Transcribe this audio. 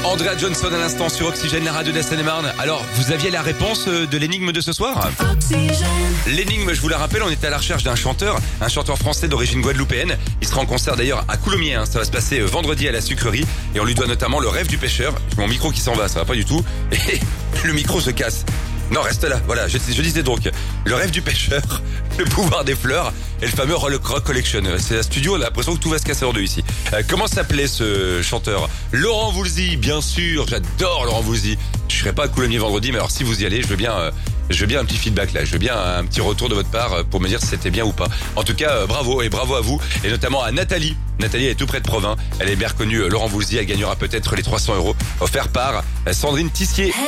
Andrea Johnson à l'instant sur Oxygène, la radio de la Seine-et-Marne. Alors, vous aviez la réponse de l'énigme de ce soir ? L'énigme, je vous la rappelle, on était à la recherche d'un chanteur, un chanteur français d'origine guadeloupéenne. Il sera en concert d'ailleurs à Coulommiers, ça va se passer vendredi à la sucrerie. Et on lui doit notamment Le Rêve du Pêcheur. Mon micro qui s'en va, ça va pas du tout. Et le micro se casse. Non, reste là, voilà, je disais donc Le Rêve du Pêcheur, Le Pouvoir des Fleurs et le fameux Rock Collection. C'est un studio, on a l'impression que tout va se casser en deux ici. Comment s'appelait ce chanteur ? Laurent Voulzy, bien sûr, j'adore Laurent Voulzy. Je serai pas à Coulommiers vendredi, mais alors si vous y allez, je veux bien un petit feedback là, je veux bien un petit retour de votre part pour me dire si c'était bien ou pas. En tout cas, bravo et bravo à vous, et notamment à Nathalie. Nathalie est tout près de Provins, elle est bien reconnue Laurent Voulzy, elle gagnera peut-être les 300 € offerts par Sandrine Tissier.